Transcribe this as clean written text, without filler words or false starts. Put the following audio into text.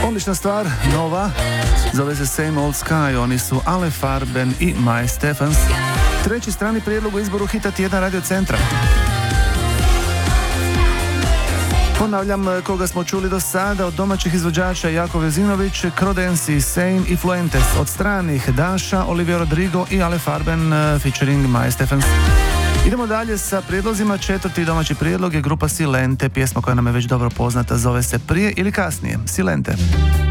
Odlična stvar, nova, zove se Same Old Sky, oni su Ale Farben i Maj Stefans. Treći strani prijedlog u izboru hita tjedna Radio Centra. Ponavljam koga smo čuli do sada, od domaćih izvođača Jakov Jezinović, Crodensi, Same i Fuentes, od stranih Daša, Olivia Rodrigo i Ale Farben featuring Maj Stefans. Idemo dalje sa prijedlozima. Četvrti domaći prijedlog je grupa Silente, pjesma koja nam je već dobro poznata, zove se Prije ili kasnije. Silente.